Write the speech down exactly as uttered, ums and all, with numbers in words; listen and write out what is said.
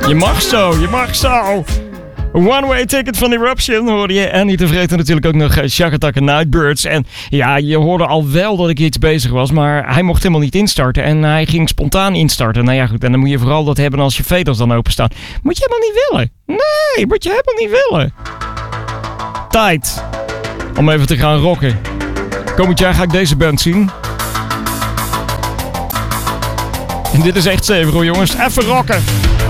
Je mag zo, je mag zo. One Way Ticket van Eruption hoorde je. En niet te vergeten natuurlijk ook nog Shack Attack en Nightbirds. En ja, je hoorde al wel dat ik iets bezig was. Maar hij mocht helemaal niet instarten. En hij ging spontaan instarten. Nou ja, goed. En dan moet je vooral dat hebben als je veters dan openstaan. Moet je helemaal niet willen. Nee, moet je helemaal niet willen. Tijd om even te gaan rocken. Komend jaar ga ik deze band zien. En dit is echt zeven hoor jongens. Even rocken.